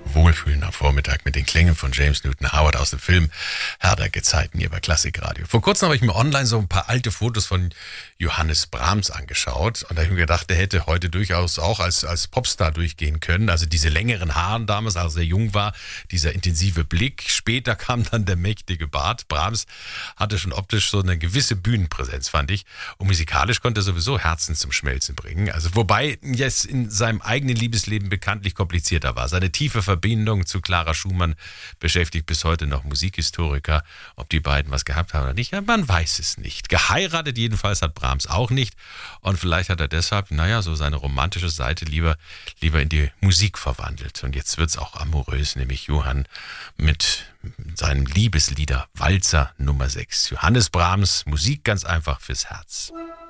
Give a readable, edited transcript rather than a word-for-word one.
wohlfühlen am Vormittag mit den Klängen von James Newton Howard aus dem Film Herr der Gezeiten hier bei Klassikradio. Vor kurzem habe ich mir online so ein paar alte Fotos von Johannes Brahms angeschaut und da habe ich mir gedacht, der hätte heute durchaus auch als Popstar durchgehen können. Also diese längeren Haaren damals, als er jung war, dieser intensive Blick. Später kam dann der mächtige Bart. Brahms hatte schon optisch so eine gewisse Bühnenpräsenz, fand ich. Und musikalisch konnte er sowieso Herzen zum Schmelzen bringen. Also wobei jetzt in seinem eigenen Liebesleben bekanntlich komplizierter war. Seine tiefe Verbindung zu Clara Schumann beschäftigt bis heute noch Musikhistoriker. Ob die beiden was gehabt haben oder nicht, ja, man weiß es nicht. Geheiratet jedenfalls hat Brahms auch nicht. Und vielleicht hat er deshalb, so seine romantische Seite lieber in die Musik verwandelt. Und jetzt wird's auch amorös, nämlich Johann mit seinem Liebeslieder Walzer Nummer 6. Johannes Brahms, Musik ganz einfach fürs Herz.